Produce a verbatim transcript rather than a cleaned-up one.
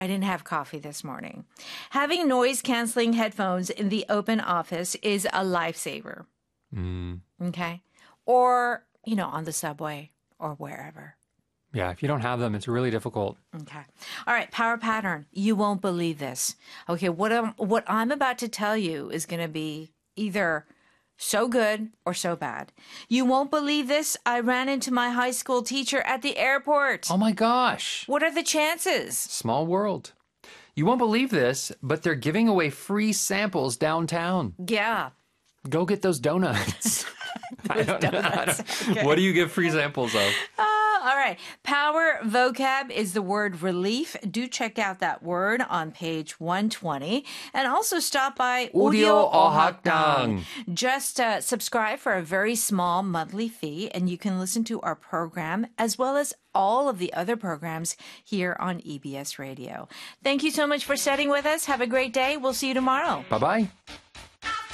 I didn't have coffee this morning. Having noise-canceling headphones in the open office is a lifesaver. Mm. Okay? Or, you know, on the subway or wherever. Yeah, if you don't have them, it's really difficult. Okay. All right, power pattern. You won't believe this. Okay, what I'm, what I'm about to tell you is going to be either so good or so bad. You won't believe this. I ran into my high school teacher at the airport. Oh my gosh. What are the chances? Small world. You won't believe this, but they're giving away free samples downtown. Yeah. Go get those donuts. I don't donuts. know. Okay. What do you give free samples of? Uh, all right. Power vocab is the word relief. Do check out that word on page one twenty. And also stop by Audio Audio Ohakdang. Just uh, subscribe for a very small monthly fee, and you can listen to our program as well as all of the other programs here on E B S Radio. Thank you so much for studying with us. Have a great day. We'll see you tomorrow. Bye-bye.